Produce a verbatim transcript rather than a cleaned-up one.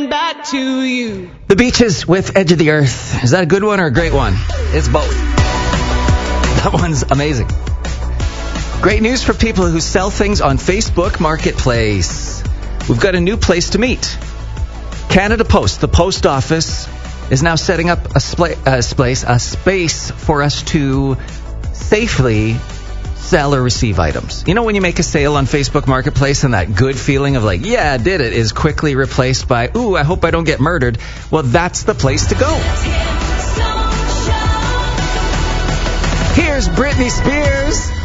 getting back to you. The Beaches with Edge of the Earth. Is that a good one or a great one? It's both. That one's amazing. Great news for people who sell things on Facebook Marketplace. We've got a new place to meet. Canada Post, the post office, is now setting up a, spla- a, space, a space for us to safely sell or receive items. You know when you make a sale on Facebook Marketplace and that good feeling of like, yeah, I did it, is quickly replaced by, ooh, I hope I don't get murdered. Well, that's the place to go. Here's Britney Spears.